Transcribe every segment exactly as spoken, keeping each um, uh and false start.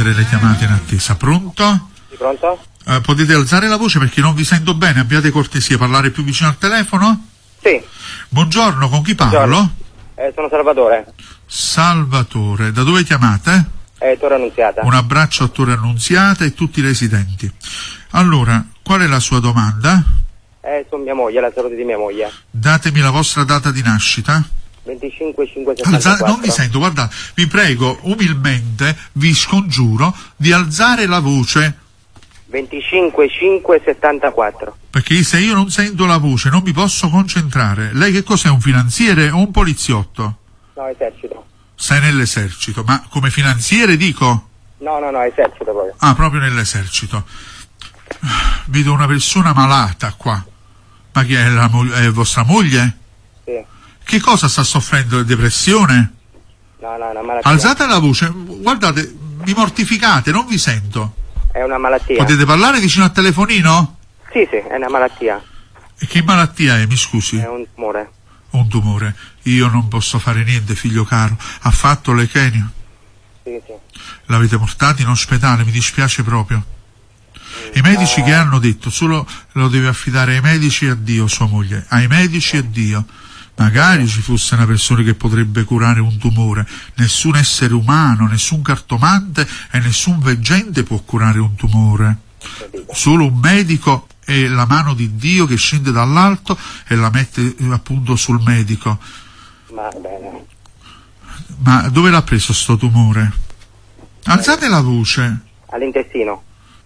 prendere le chiamate in attesa. Pronto? Sì, pronto? Eh, potete alzare la voce perché non vi sento bene, abbiate cortesia, parlare più vicino al telefono? Sì. Buongiorno, con chi parlo? Buongiorno. Eh, sono Salvatore. Salvatore, da dove chiamate? Eh, Torre Annunziata. Un abbraccio a Torre Annunziata e tutti i residenti. Allora, qual è la sua domanda? Eh, sono mia moglie, la salute di mia moglie. Datemi la vostra data di nascita. venticinque cinque settantaquattro. Alza- non vi sento, guardate, vi prego umilmente, vi scongiuro di alzare la voce, venticinque cinque settantaquattro. perché se io non sento la voce non mi posso concentrare. Lei che cos'è, un finanziere o un poliziotto? No, esercito. Stai nell'esercito, ma come finanziere dico? No, no, no, esercito proprio. Ah, proprio nell'esercito. Vedo una persona malata qua. Ma chi è, la mo- è vostra moglie? Sì. Che cosa sta soffrendo? Depressione? No, no, è una malattia. Alzate la voce, guardate, mi mortificate, non vi sento. È una malattia. Potete parlare vicino al telefonino? Sì, sì, è una malattia. E che malattia è, mi scusi? È un tumore. Un tumore. Io non posso fare niente, figlio caro. Ha fatto leuchemia? Sì, sì. L'avete portato in ospedale, mi dispiace proprio. I medici che hanno detto, solo lo deve affidare ai medici e a Dio sua moglie, ai medici e a Dio. Magari ci fosse una persona che potrebbe curare un tumore. Nessun essere umano, nessun cartomante e nessun veggente può curare un tumore. Solo un medico e la mano di Dio che scende dall'alto e la mette eh, appunto sul medico. Ma bene. Ma dove l'ha preso sto tumore? Alzate la voce. All'intestino.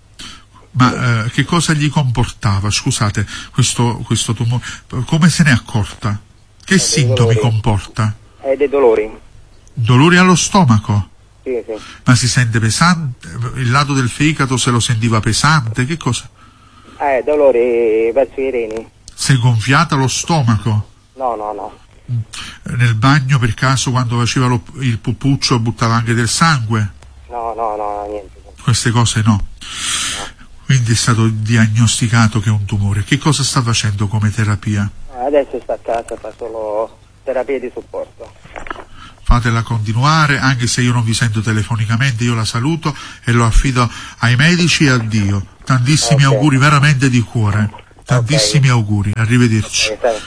Ma eh, che cosa gli comportava? Scusate, questo, questo tumore, come se ne è accorta? Che dei sintomi dolori. comporta? È dei dolori. Dolori allo stomaco? Sì, sì. Ma si sente pesante? Il lato del fegato se lo sentiva pesante? Che cosa? Eh, dolori verso i reni. Si è gonfiata lo stomaco? No, no, no. Nel bagno per caso quando faceva lo, il puppuccio buttava anche del sangue? No, no, no, niente. Queste cose no. Quindi è stato diagnosticato che è un tumore. Che cosa sta facendo come terapia? Adesso sta a casa, fa solo terapia di supporto. Fatela continuare, anche se io non vi sento telefonicamente, io la saluto e lo affido ai medici e a Dio. Tantissimi Okay. auguri veramente di cuore. Tantissimi Okay. auguri. Arrivederci. Okay.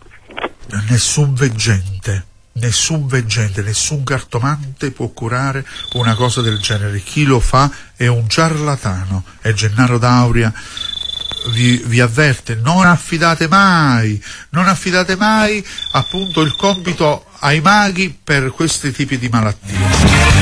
Nessun veggente, nessun veggente, nessun cartomante può curare una cosa del genere. Chi lo fa è un ciarlatano. E Gennaro D'Auria vi, vi avverte: non affidate mai, non affidate mai appunto il compito ai maghi per questi tipi di malattie.